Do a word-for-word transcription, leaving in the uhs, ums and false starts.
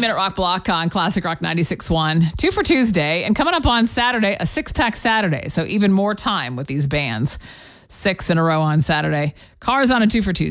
minute rock block on Classic Rock ninety-six point one. Two for Tuesday. And coming up on Saturday, a six-pack Saturday. So even more time with these bands. Six in a row on Saturday. Cars on a two for Tuesday.